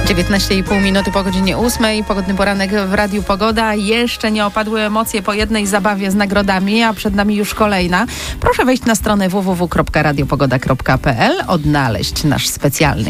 19,5 minuty po godzinie 8. Pogodny poranek w Radiu Pogoda. Jeszcze nie opadły emocje po jednej zabawie z nagrodami, a przed nami już kolejna. Proszę wejść na stronę www.radiopogoda.pl, odnaleźć nasz specjalny